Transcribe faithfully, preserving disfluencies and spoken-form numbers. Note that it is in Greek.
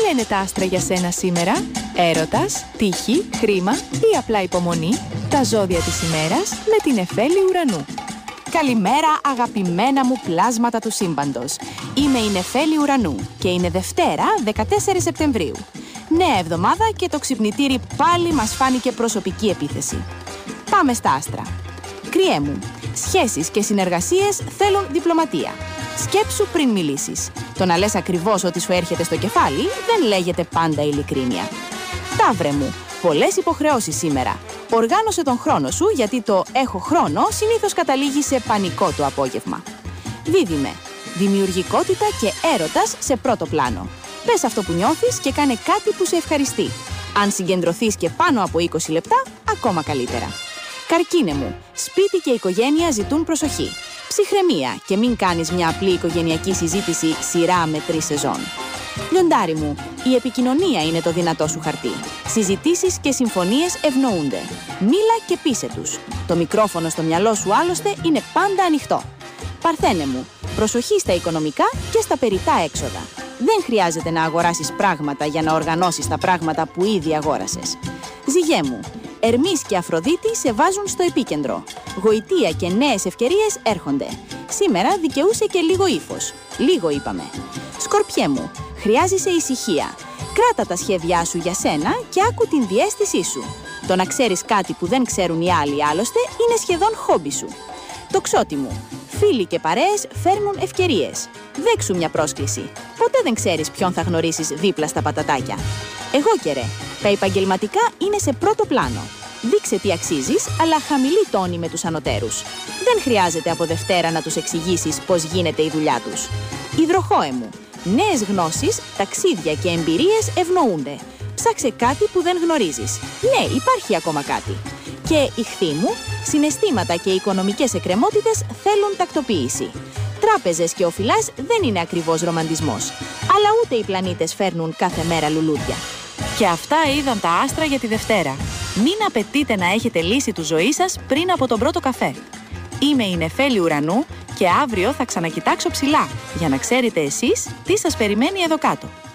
λένε τα άστρα για σένα σήμερα? Έρωτας, τύχη, χρήμα ή απλά υπομονή? Τα ζώδια της ημέρας με την Νεφέλη Ουρανού. Καλημέρα αγαπημένα μου πλάσματα του σύμπαντος. Είμαι η Νεφέλη Ουρανού και είναι Δευτέρα δεκατέσσερις Σεπτεμβρίου. Νέα εβδομάδα και το ξυπνητήρι πάλι μας φάνηκε προσωπική επίθεση. Πάμε στα άστρα. Κριέ μου, σχέσεις και συνεργασίες θέλουν διπλωματία. Σκέψου πριν μιλήσεις. Το να λες ακριβώς ό,τι σου έρχεται στο κεφάλι δεν λέγεται πάντα ειλικρίνεια. Ταύρε μου, πολλές υποχρεώσεις σήμερα. Οργάνωσε τον χρόνο σου, γιατί το «έχω χρόνο» συνήθως καταλήγει σε πανικό το απόγευμα. Δίδυμε, δημιουργικότητα και έρωτας σε πρώτο πλάνο. Πες αυτό που νιώθεις και κάνε κάτι που σε ευχαριστεί. Αν συγκεντρωθείς και πάνω από είκοσι λεπτά, ακόμα καλύτερα. Καρκίνε μου, σπίτι και οικογένεια ζητούν προσοχή. Ψυχραιμία και μην κάνεις μια απλή οικογενειακή συζήτηση σειρά με τρεις σεζόν. Λιοντάρι μου, η επικοινωνία είναι το δυνατό σου χαρτί. Συζητήσεις και συμφωνίες ευνοούνται. Μίλα και πείσε τους. Το μικρόφωνο στο μυαλό σου άλλωστε είναι πάντα ανοιχτό. Παρθένε μου, προσοχή στα οικονομικά και στα περιττά έξοδα. Δεν χρειάζεται να αγοράσεις πράγματα για να οργανώσεις τα πράγματα που ήδη αγόρασες. Ζυγέ μου, Ερμής και Αφροδίτη σε βάζουν στο επίκεντρο. Γοητεία και νέες ευκαιρίες έρχονται. Σήμερα δικαιούσε και λίγο ύφος. Λίγο είπαμε. Σκορπιέ μου, χρειάζεσαι ησυχία. Κράτα τα σχέδιά σου για σένα και άκου την διαίσθησή σου. Το να ξέρεις κάτι που δεν ξέρουν οι άλλοι άλλωστε είναι σχεδόν χόμπι σου. Τοξότη μου, φίλοι και παρέες φέρνουν ευκαιρίες. Δέξου μια πρόσκληση. Ποτέ δεν ξέρεις ποιον θα γνωρίσεις δίπλα στα πατατάκια. Εγώ και ρε, τα επαγγελματικά είναι σε πρώτο πλάνο. Δείξε τι αξίζεις, αλλά χαμηλή τόνη με τους ανωτέρους. Δεν χρειάζεται από Δευτέρα να τους εξηγήσεις πώς γίνεται η δουλειά τους. Υδροχόε μου, νέες γνώσεις, ταξίδια και εμπειρίες ευνοούνται. Ψάξε κάτι που δεν γνωρίζεις. Ναι, υπάρχει ακόμα κάτι. Και ιχθύ μου, συναισθήματα και οικονομικές εκκρεμότητες θέλουν τακτοποίηση. Τράπεζες και οφειλάς δεν είναι ακριβώς ρομαντισμός. Αλλά ούτε οι πλανήτες φέρνουν κάθε μέρα λουλούδια. Και αυτά είδαν τα άστρα για τη Δευτέρα. Μην απαιτείτε να έχετε λύσει τη ζωή σας πριν από τον πρώτο καφέ. Είμαι η Νεφέλη Ουρανού και αύριο θα ξανακοιτάξω ψηλά για να ξέρετε εσείς τι σας περιμένει εδώ κάτω.